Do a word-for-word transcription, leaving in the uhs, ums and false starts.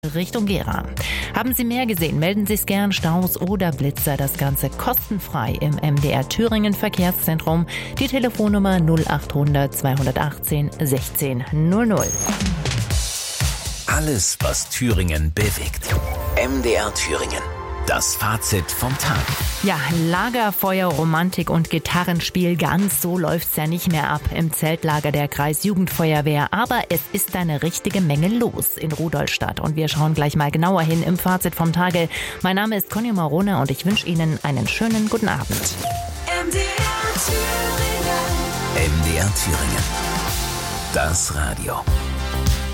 Richtung Gera. Haben Sie mehr gesehen? Melden Sie es gern, Staus oder Blitzer. Das Ganze kostenfrei im M D R Thüringen Verkehrszentrum. Die Telefonnummer null achthundert zweihundertachtzehn sechzehn null null. Alles, was Thüringen bewegt. M D R Thüringen. Das Fazit vom Tag. Ja, Lagerfeuer, Romantik und Gitarrenspiel, ganz so läuft's ja nicht mehr ab im Zeltlager der Kreisjugendfeuerwehr. Aber es ist eine richtige Menge los in Rudolstadt. Und wir schauen gleich mal genauer hin im Fazit vom Tage. Mein Name ist Conny Marone und ich wünsche Ihnen einen schönen guten Abend. M D R Thüringen. M D R Thüringen. Das Radio.